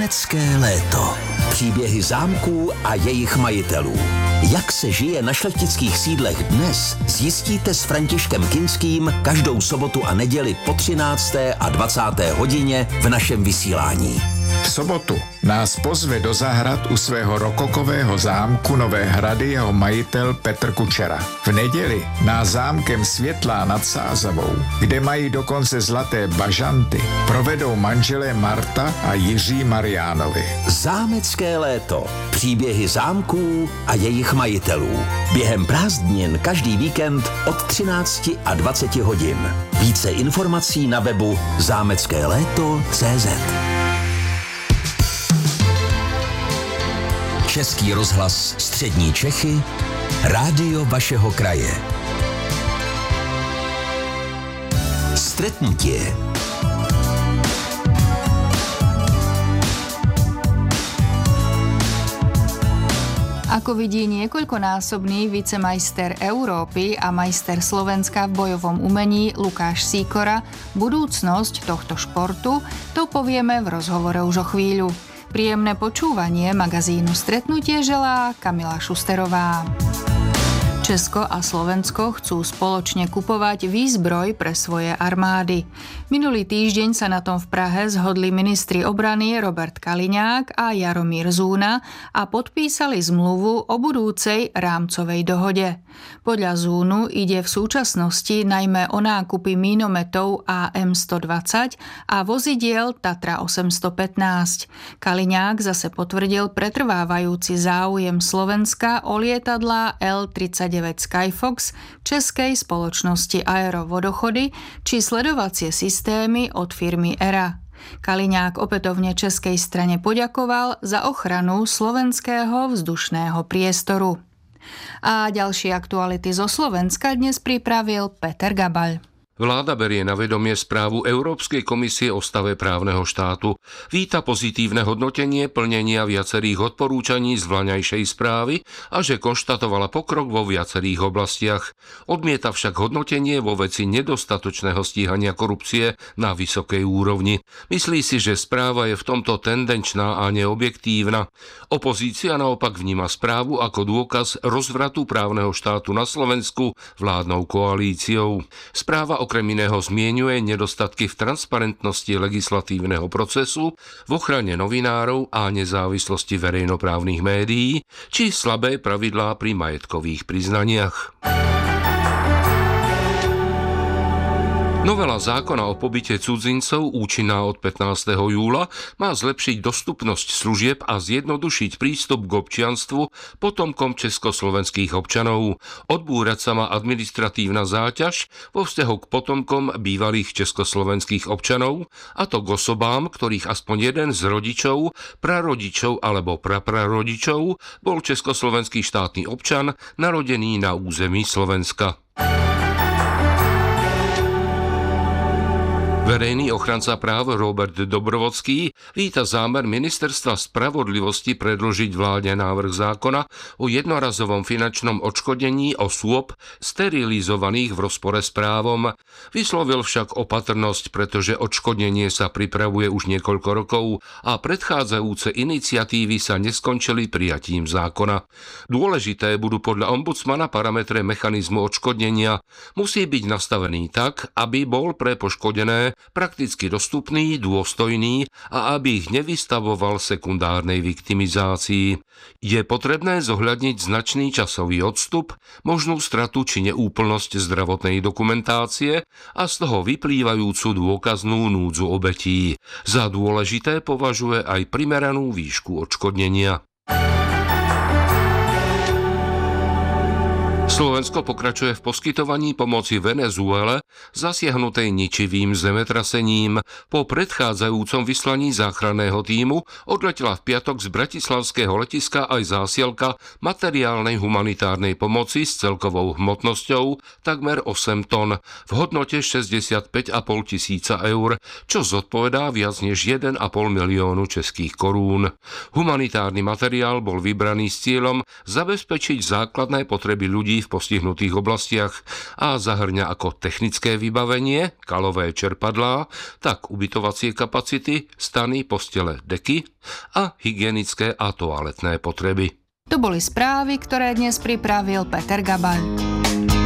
Zámecké léto. Příběhy zámků a jejich majitelů. Jak se žije na šlechtických sídlech dnes, zjistíte s Františkem Kinským každou sobotu a neděli po 13. a 20. hodině v našem vysílání. V sobotu nás pozve do zahrad u svého rokokového zámku Nové Hrady jeho majitel Petr Kučera. V neděli nás zámkem Světlá nad Sázavou, kde mají dokonce zlaté bažanty, provedou manželé Marta a Jiří Mariánovi. Zámecké léto. Příběhy zámků a jejich majitelů. Během prázdnin každý víkend od 13 a 20 hodin. Více informací na webu zámeckéléto.cz. Český rozhlas Střední Čechy, rádio vašeho kraje. Stretnutie. Ako vidí niekoľkonásobný vicemajster Európy a majster Slovenska v bojovom umení Lukáš Sýkora budúcnosť tohto športu, to povieme v rozhovore už o chvíľu. Príjemné počúvanie magazínu Stretnutie želá Kamila Šusterová. Česko a Slovensko chcú spoločne kupovať výzbroj pre svoje armády. Minulý týždeň sa na tom v Prahe zhodli ministri obrany Robert Kaliňák a Jaromír Zúna a podpísali zmluvu o budúcej rámcovej dohode. Podľa Zúnu ide v súčasnosti najmä o nákupy mínometov AM-120 a vozidiel Tatra 815. Kaliňák zase potvrdil pretrvávajúci záujem Slovenska o lietadlá L-39 Skyfox českej spoločnosti Aero Vodochody či sledovacie systémy od firmy ERA. Kaliňák opätovne českej strane poďakoval za ochranu slovenského vzdušného priestoru. A ďalšie aktuality zo Slovenska dnes pripravil Peter Gabaľ. Vláda berie na vedomie správu Európskej komisie o stave právneho štátu. Víta pozitívne hodnotenie plnenia viacerých odporúčaní z vlaňajšej správy a že konštatovala pokrok vo viacerých oblastiach. Odmieta však hodnotenie vo veci nedostatočného stíhania korupcie na vysokej úrovni. Myslí si, že správa je v tomto tendenčná a neobjektívna. Opozícia naopak vníma správu ako dôkaz rozvratu právneho štátu na Slovensku vládnou koalíciou. Správa okrem iného zmieňuje nedostatky v transparentnosti legislatívneho procesu, v ochrane novinárov a nezávislosti verejnoprávnych médií, či slabé pravidlá pri majetkových priznaniach. Novela zákona o pobyte cudzincov, účinná od 15. júla, má zlepšiť dostupnosť služieb a zjednodušiť prístup k občianstvu potomkom československých občanov. Odbúrať sa má administratívna záťaž vo vzťahu k potomkom bývalých československých občanov, a to k osobám, ktorých aspoň jeden z rodičov, prarodičov alebo praprarodičov bol československý štátny občan narodený na území Slovenska. Verejný ochranca práv Robert Dobrovodský víta zámer Ministerstva spravodlivosti predložiť vláde návrh zákona o jednorazovom finančnom odškodnení osôb sterilizovaných v rozpore s právom. Vyslovil však opatrnosť, pretože odškodnenie sa pripravuje už niekoľko rokov a predchádzajúce iniciatívy sa neskončili prijatím zákona. Dôležité budú podľa ombudsmana parametre mechanizmu odškodnenia. Musí byť nastavený tak, aby bol pre poškodené prakticky dostupný, dôstojný a aby ich nevystavoval sekundárnej viktimizácii. Je potrebné zohľadniť značný časový odstup, možnú stratu či neúplnosť zdravotnej dokumentácie a z toho vyplývajúcu dôkaznú núdzu obetí. Za dôležité považuje aj primeranú výšku odškodnenia. Slovensko pokračuje v poskytovaní pomoci Venezuele zasiahnutej ničivým zemetrasením. Po predchádzajúcom vyslaní záchranného tímu odletela v piatok z bratislavského letiska aj zásielka materiálnej humanitárnej pomoci s celkovou hmotnosťou takmer 8 tón v hodnote 65,5 tisíca eur, čo zodpovedá viac než 1,5 miliónu českých korún. Humanitárny materiál bol vybraný s cieľom zabezpečiť základné potreby ľudí ľudí v postihnutých oblastiach a zahrňa ako technické vybavenie, kalové čerpadlá, tak ubytovacie kapacity, stany, postele, deky a hygienické a toaletné potreby. To boli správy, ktoré dnes pripravil Peter Gabal.